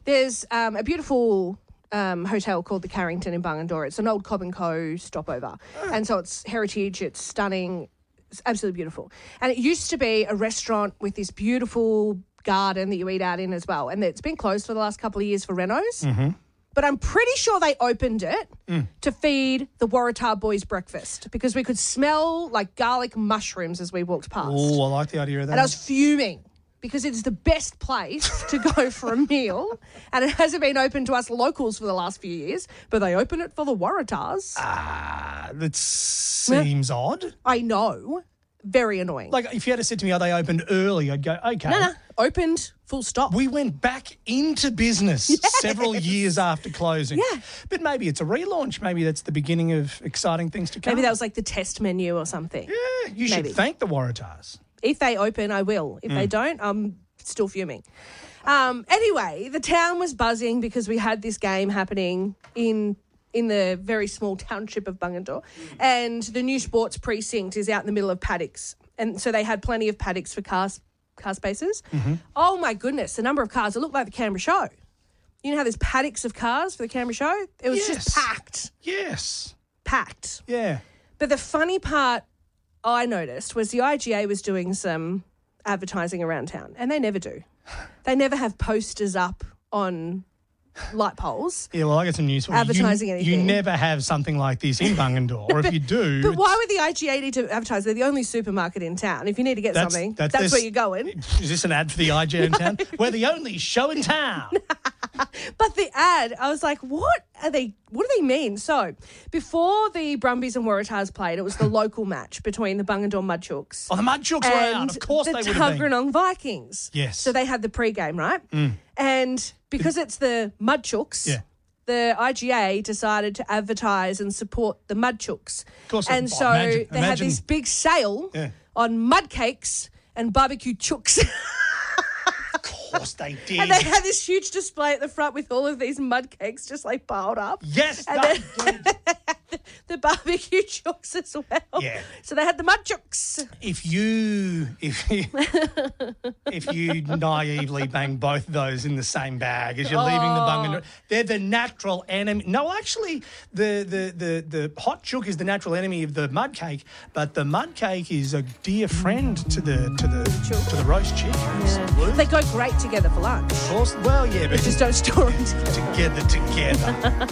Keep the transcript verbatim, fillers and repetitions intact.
there's um, a beautiful um, hotel called the Carrington in Bungendore. It's an old Cobb and Co stopover. Oh. And so it's heritage, it's stunning, it's absolutely beautiful. And it used to be a restaurant with this beautiful garden that you eat out in as well. And it's been closed for the last couple of years for renos. Mm-hmm. But I'm pretty sure they opened it mm. to feed the Waratah boys breakfast because we could smell like garlic mushrooms as we walked past. Oh, I like the idea of that. And I was fuming because it's the best place to go for a meal. And it hasn't been open to us locals for the last few years, but they open it for the Waratahs. Ah, that seems yeah. odd. I know. Very annoying. Like, if you had to said to me, oh, they opened early, I'd go, okay. No, no, opened, full stop. We went back into business yes. several years after closing. Yeah. But maybe it's a relaunch. Maybe that's the beginning of exciting things to come. Maybe that was like the test menu or something. Yeah, you maybe. should thank the Waratahs. If they open, I will. If mm. they don't, I'm still fuming. Um, anyway, the town was buzzing because we had this game happening in in the very small township of Bungendore. And the new sports precinct is out in the middle of paddocks. And so they had plenty of paddocks for car, car spaces. Mm-hmm. Oh, my goodness, the number of cars. It looked like the Canberra Show. You know how there's paddocks of cars for the Canberra Show? It was yes. just packed. Yes. Packed. Yeah. But the funny part I noticed was the I G A was doing some advertising around town, and they never do. They never have posters up on light poles. Yeah, well, I got some news for you. Advertising you. anything. You never have something like this in Bungendore, or if you do... But why would the I G A need to advertise? They're the only supermarket in town. If you need to get that's, something, that's, that's this, where you're going. Is this an ad for the I G A in town? We're the only show in town. But the ad, I was like, what are they, what do they mean? So, before the Brumbies and Waratahs played, it was the local match between the Bungendore Mudchooks. Oh, the Mudchooks were out. Of course they would have been. the Tuggeranong Vikings. Yes. So they had the pre-game, right? Mm. And because it's the Mudchooks, yeah. the I G A decided to advertise and support the Mudchooks. Of course. And oh, so imagine, they imagine. had this big sale yeah. on mud cakes and barbecue chooks. Of course they did. And they had this huge display at the front with all of these mud cakes just like piled up. Yes, and that then, and they had the, the barbecue chooks as well. Yeah. So they had the mud chooks. If you if you if you naively bang both of those in the same bag as you're oh. leaving the Bungendore, they're the natural enemy. No, actually, the the the the hot chook is the natural enemy of the mud cake, but the mud cake is a dear friend to the to the Chook. to the roast chicken. Yeah. They go great together for lunch. Of course, well, yeah, but just don't store them together. together, together.